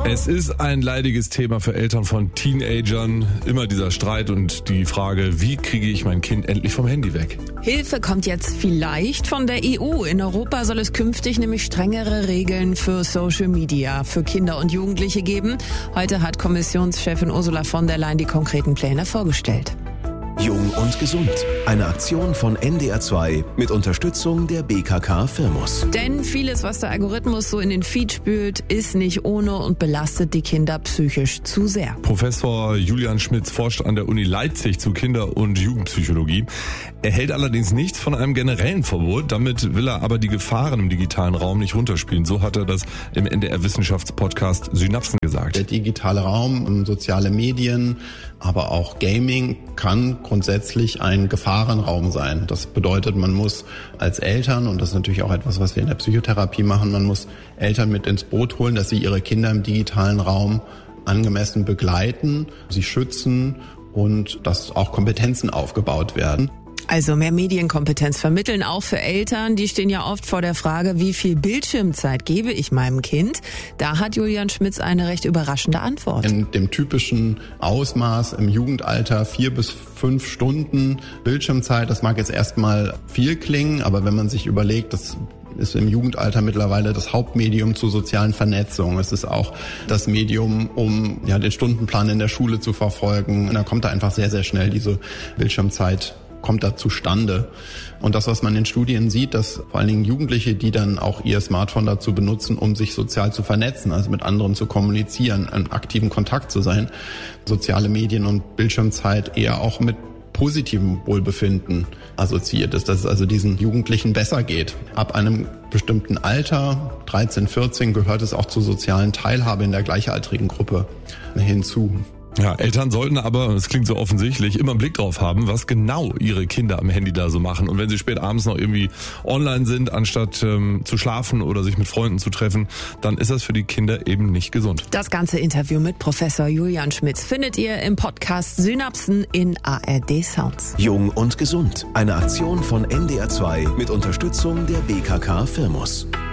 Es ist ein leidiges Thema für Eltern von Teenagern. Immer dieser Streit und die Frage, wie kriege ich mein Kind endlich vom Handy weg? Hilfe kommt jetzt vielleicht von der EU. In Europa soll es künftig nämlich strengere Regeln für Social Media für Kinder und Jugendliche geben. Heute hat Kommissionschefin Ursula von der Leyen die konkreten Pläne vorgestellt. Jung und gesund. Eine Aktion von NDR 2 mit Unterstützung der BKK Firmus. Denn vieles, was der Algorithmus so in den Feed spült, ist nicht ohne und belastet die Kinder psychisch zu sehr. Professor Julian Schmitz forscht an der Uni Leipzig zu Kinder- und Jugendpsychologie. Er hält allerdings nichts von einem generellen Verbot. Damit will er aber die Gefahren im digitalen Raum nicht runterspielen. So hat er das im NDR-Wissenschaftspodcast Synapsen gesagt. Der digitale Raum, soziale Medien, aber auch Gaming kann grundsätzlich ein Gefahrenraum sein. Das bedeutet, man muss als Eltern, und das ist natürlich auch etwas, was wir in der Psychotherapie machen, man muss Eltern mit ins Boot holen, dass sie ihre Kinder im digitalen Raum angemessen begleiten, sie schützen und dass auch Kompetenzen aufgebaut werden. Also mehr Medienkompetenz vermitteln, auch für Eltern. Die stehen ja oft vor der Frage, wie viel Bildschirmzeit gebe ich meinem Kind? Da hat Julian Schmitz eine recht überraschende Antwort. In dem typischen Ausmaß im Jugendalter 4 bis 5 Stunden Bildschirmzeit, das mag jetzt erstmal viel klingen, aber wenn man sich überlegt, das ist im Jugendalter mittlerweile das Hauptmedium zur sozialen Vernetzung. Es ist auch das Medium, um den Stundenplan in der Schule zu verfolgen. Und da kommt da einfach sehr, sehr schnell diese Bildschirmzeit kommt da zustande. Und das, was man in Studien sieht, dass vor allen Dingen Jugendliche, die dann auch ihr Smartphone dazu benutzen, um sich sozial zu vernetzen, also mit anderen zu kommunizieren, in aktiven Kontakt zu sein, soziale Medien und Bildschirmzeit eher auch mit positivem Wohlbefinden assoziiert ist, dass es also diesen Jugendlichen besser geht. Ab einem bestimmten Alter, 13, 14, gehört es auch zur sozialen Teilhabe in der gleichaltrigen Gruppe hinzu. Ja, Eltern sollten aber, es klingt so offensichtlich, immer einen Blick drauf haben, was genau ihre Kinder am Handy da so machen. Und wenn sie spät abends noch irgendwie online sind, anstatt zu schlafen oder sich mit Freunden zu treffen, dann ist das für die Kinder eben nicht gesund. Das ganze Interview mit Professor Julian Schmitz findet ihr im Podcast Synapsen in ARD Sounds. Jung und gesund. Eine Aktion von NDR 2 mit Unterstützung der BKK Firmus.